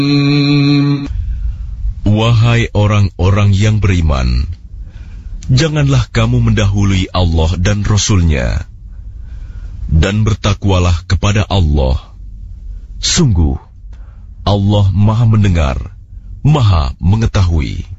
Wahai orang-orang yang beriman, janganlah kamu mendahului Allah dan Rasul-Nya, dan bertakwalah kepada Allah. Sungguh, Allah Maha Mendengar, Maha Mengetahui.